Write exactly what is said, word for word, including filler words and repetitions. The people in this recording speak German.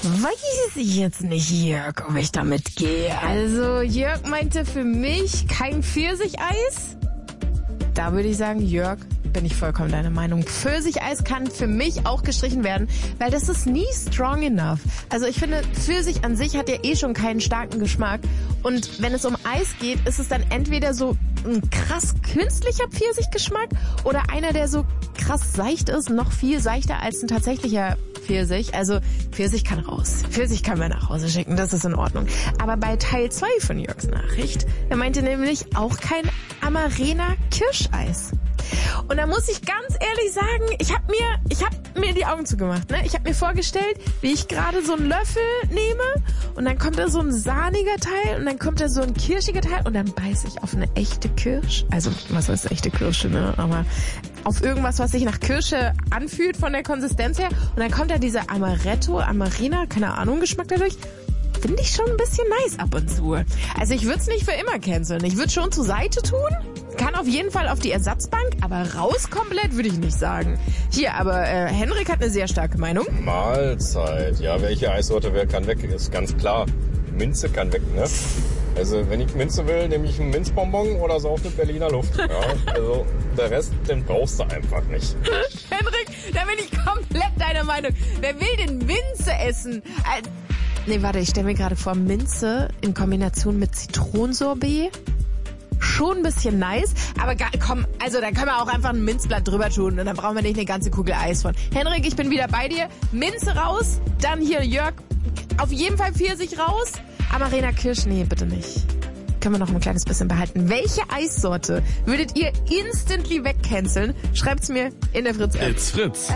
Weiß ich jetzt nicht, Jörg, ob ich damit gehe. Also, Jörg meinte für mich kein Pfirsicheis. Da würde ich sagen, Jörg, bin ich vollkommen deiner Meinung. Pfirsicheis kann für mich auch gestrichen werden, weil das ist nie strong enough. Also ich finde, Pfirsich an sich hat ja eh schon keinen starken Geschmack. Und wenn es um Eis geht, ist es dann entweder so ein krass künstlicher Pfirsichgeschmack oder einer, der so krass seicht ist, noch viel seichter als ein tatsächlicher Pfirsich. Also Pfirsich kann raus. Pfirsich kann man nach Hause schicken, das ist in Ordnung. Aber bei Teil zwei von Jörgs Nachricht, er meinte nämlich auch kein Amarena Kirscheis. Und da muss ich ganz ehrlich sagen, ich habe mir, ich habe mir die Augen zugemacht. Ne? Ich habe mir vorgestellt, wie ich gerade so einen Löffel nehme und dann kommt da so ein sahniger Teil und dann kommt da so ein kirschiger Teil und dann beiße ich auf eine echte Kirsch. Also was heißt echte Kirsche, ne? Aber auf irgendwas, was sich nach Kirsche anfühlt von der Konsistenz her. Und dann kommt da dieser Amaretto, Amarena, keine Ahnung, Geschmack dadurch. Finde ich schon ein bisschen nice ab und zu. Also ich würde es nicht für immer canceln. Ich würde schon zur Seite tun. Kann auf jeden Fall auf die Ersatzbank, aber raus komplett würde ich nicht sagen. Hier, aber äh, Henrik hat eine sehr starke Meinung. Mahlzeit. Ja, welche Eissorte wer kann weg, ist ganz klar. Minze kann weg, ne? Also wenn ich Minze will, nehme ich einen Minzbonbon oder so auf eine Berliner Luft. Ja, also der Rest, den brauchst du einfach nicht. Henrik, da bin ich komplett deiner Meinung. Wer will denn Minze essen? Äh, nee, warte, ich stelle mir gerade vor, Minze in Kombination mit Zitronensorbet. Schon ein bisschen nice, aber ga, komm, also da können wir auch einfach ein Minzblatt drüber tun und dann brauchen wir nicht eine ganze Kugel Eis von. Henrik, ich bin wieder bei dir. Minze raus, dann hier Jörg, auf jeden Fall Pfirsich raus. Amarena Kirsch, nee, bitte nicht. Können wir noch ein kleines bisschen behalten. Welche Eissorte würdet ihr instantly wegcanceln? Schreibt's mir in der Fritz-App. It's Fritz.